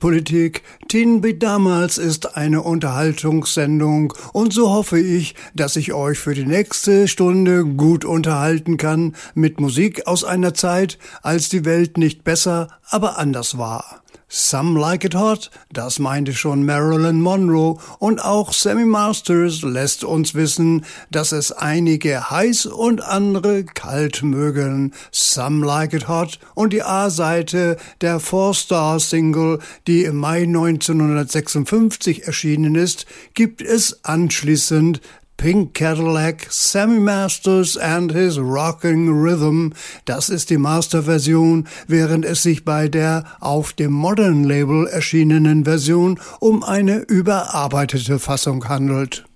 Stadtpolitik. Teen Beat Damals ist eine Unterhaltungssendung und so hoffe ich, dass ich euch für die nächste Stunde gut unterhalten kann mit Musik aus einer Zeit, als die Welt nicht besser, aber anders war. Some Like It Hot, das meinte schon Marilyn Monroe, und auch Sammy Masters lässt uns wissen, dass es einige heiß und andere kalt mögen. Some Like It Hot und die A-Seite der Four-Star-Single, die im Mai 1956 erschienen ist, gibt es anschließend Pink Cadillac, Sammy Masters and his Rocking Rhythm. Das ist die Masterversion, während es sich bei der auf dem Modern Label erschienenen Version um eine überarbeitete Fassung handelt.